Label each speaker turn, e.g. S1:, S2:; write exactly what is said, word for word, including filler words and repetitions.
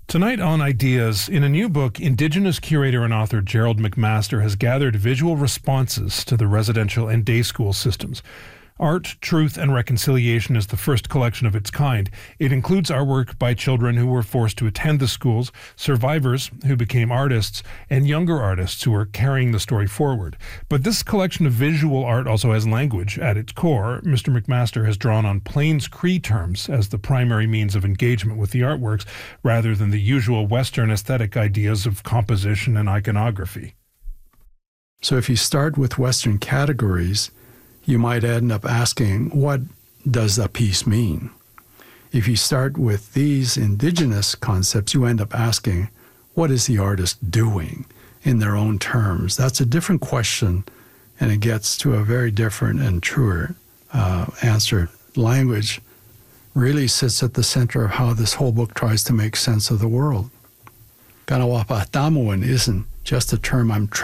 S1: Tonight on Ideas, in a new book, Indigenous curator and author Gerald McMaster has gathered visual responses to the residential and day school systems. Art, Truth, and Reconciliation is the first collection of its kind. It includes artwork by children who were forced to attend the schools, survivors who became artists, and younger artists who are carrying the story forward. But this collection of visual art also has language at its core. Mister McMaster has drawn on Plains Cree terms as the primary means of engagement with the artworks, rather than the usual Western aesthetic ideas of composition and iconography.
S2: So if you start with Western categories, you might end up asking, what does a piece mean? If you start with these indigenous concepts, you end up asking, what is the artist doing in their own terms? That's a different question, and it gets to a very different and truer uh, answer. Language really sits at the center of how this whole book tries to make sense of the world. Kanawapa Tamuan isn't just a term I'm